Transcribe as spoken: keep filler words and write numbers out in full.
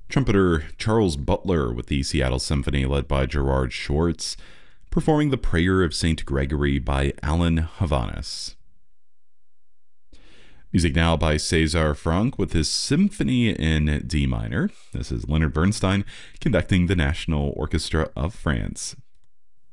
Trumpeter Charles Butler with the Seattle Symphony led by Gerard Schwartz, performing the Prayer of Saint Gregory by Alan Havanis. Music now by César Franck with his Symphony in D minor. This is Leonard Bernstein conducting the National Orchestra of France.